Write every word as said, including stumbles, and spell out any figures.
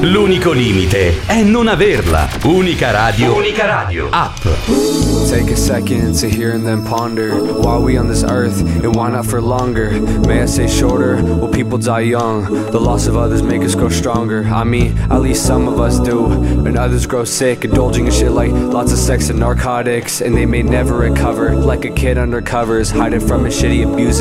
L'unico limite è non averla. Unica radio. Unica radio. App. Take a second to hear and then ponder. Why are we on this earth and why not for longer? May I say shorter? Well, people die young. The loss of others make us grow stronger. I mean, at least some of us do. And others grow sick, indulging in shit like lots of sex and narcotics. And they may never recover. Like a kid under covers, hiding from a shitty abuser.